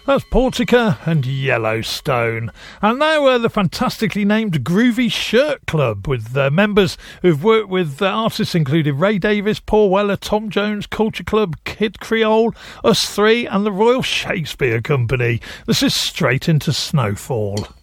That's Portica and Yellowstone. And now the fantastically named Groovy Shirt Club, with members who've worked with artists including Ray Davies, Paul Weller, Tom Jones, Culture Club, Kid Creole, Us Three and the Royal Shakespeare Company. This is Straight into Snowfall.